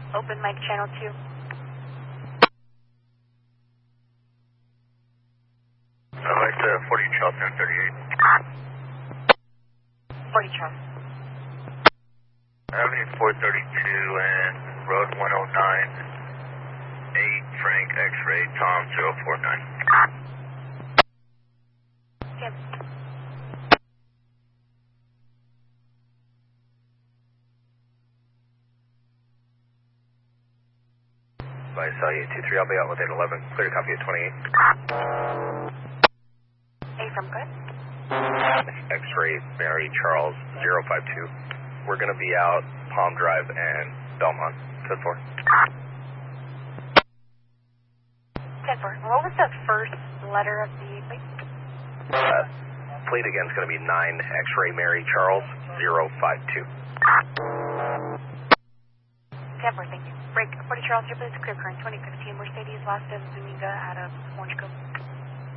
Open mic channel 2. Like 40 Charleston 38. 40 Charles. Avenue 432 and Road 109. 8 Frank X-Ray Tom 049. Yes. I saw you 23, I'll be out with 811. Clear to copy at 28. A from good. X-Ray Mary Charles 052. We're going to be out Palm Drive and Belmont. Code 4. 10-4. What was the first letter of the plate? Plate again is going to be 9 X-Ray Mary Charles 052. 10-4, thank you. Break 40 Charles, your place clear current 2015 Mercedes Las Vegas Zuniga out of Orange Cove.